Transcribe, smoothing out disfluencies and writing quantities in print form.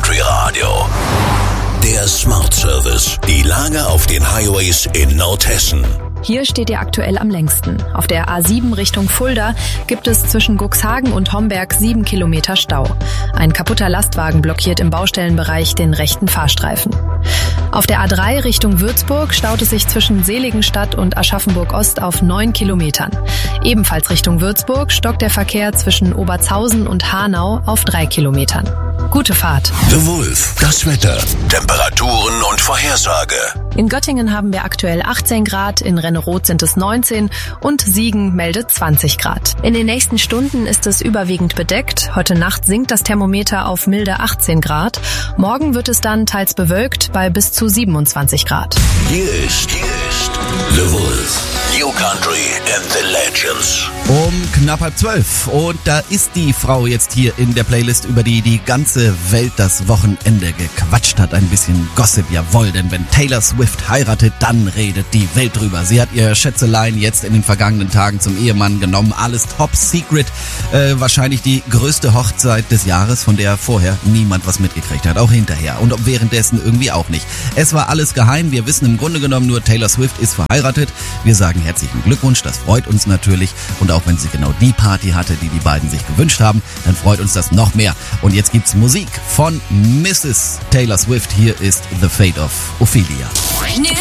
Country Radio. Der Smart Service. Die Lage auf den Highways in Nordhessen. Hier steht ihr aktuell am längsten. Auf der A7 Richtung Fulda gibt es zwischen Cuxhagen und Homberg 7 Kilometer Stau. Ein kaputter Lastwagen blockiert im Baustellenbereich den rechten Fahrstreifen. Auf der A3 Richtung Würzburg staut es sich zwischen Seligenstadt und Aschaffenburg-Ost auf 9 Kilometern. Ebenfalls Richtung Würzburg stockt der Verkehr zwischen Oberzhausen und Hanau auf 3 Kilometern. Gute Fahrt. The Wolf. Das Wetter. Temperaturen und Vorhersage. In Göttingen haben wir aktuell 18 Grad, in Renneroth sind es 19 und Siegen meldet 20 Grad. In den nächsten Stunden ist es überwiegend bedeckt. Heute Nacht sinkt das Thermometer auf milde 18 Grad. Morgen wird es dann teils bewölkt bei bis zu 27 Grad. Hier ist The Wolf. New Country and the Legends. Um knapp 11:30. Und da ist die Frau jetzt hier in der Playlist, über die ganze Welt das Wochenende gequatscht hat. Ein bisschen Gossip, jawohl. Denn wenn Taylor Swift heiratet, dann redet die Welt drüber. Sie hat ihr Schätzelein jetzt in den vergangenen Tagen zum Ehemann genommen. Alles top secret. Wahrscheinlich die größte Hochzeit des Jahres, von der vorher niemand was mitgekriegt hat. Auch hinterher. Und währenddessen irgendwie auch nicht. Es war alles geheim. Wir wissen im Grunde genommen nur, Taylor Swift ist verheiratet. Wir sagen herzlichen Glückwunsch. Das freut uns natürlich. Und auch wenn sie genau die Party hatte, die beiden sich gewünscht haben, dann freut uns das noch mehr. Und jetzt gibt's Musik von Mrs. Taylor Swift. Hier ist The Fate of Ophelia.